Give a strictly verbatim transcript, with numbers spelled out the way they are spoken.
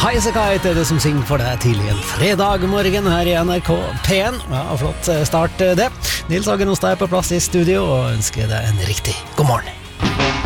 Highasakite er det som synger for deg tidlig en fredag morgen her i N R K P en. Ja, flott start det. Nils Hagen hos deg på plass i studio og ønsker deg en riktig god morgen.